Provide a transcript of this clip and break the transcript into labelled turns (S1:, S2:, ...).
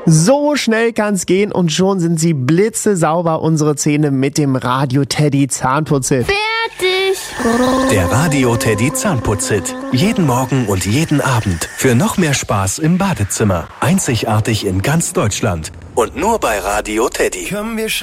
S1: So schnell kann's gehen und schon sind sie blitzesauber, unsere Zähne mit dem Radio Teddy Zahnputzhit.
S2: Fertig!
S3: Der Radio Teddy Zahnputzhit. Jeden Morgen und jeden Abend. Für noch mehr Spaß im Badezimmer. Einzigartig in ganz Deutschland. Und nur bei Radio Teddy.